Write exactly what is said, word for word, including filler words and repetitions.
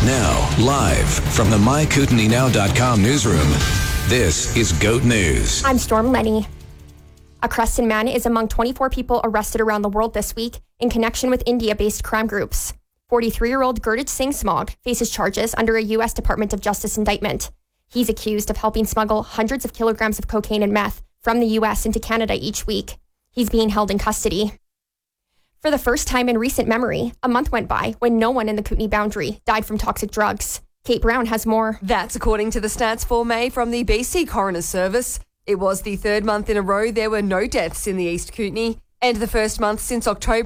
Now, live from the my kootenai now dot com newsroom, this is GOAT News. I'm Storm Lenny. A Creston man is among twenty-four people arrested around the world this week in connection with India-based crime groups. forty-three-year-old Gurdeep Singh Smog faces charges under a U S Department of Justice indictment. He's accused of helping smuggle hundreds of kilograms of cocaine and meth from the U S into Canada each week. He's being held in custody. For the first time in recent memory, a month went by when no one in the Kootenay boundary died from toxic drugs. Kate Brown has more. That's according to the stats for May from the B C Coroner's Service. It was the third month in a row there were no deaths in the East Kootenay, and the first month since October